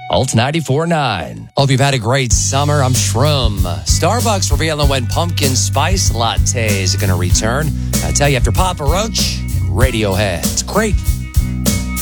Alt 94.9. Hope you've had a great summer. I'm Shroom. Starbucks revealing when pumpkin spice lattes are going to return. I tell you, after Papa Roach and Radiohead. It's great.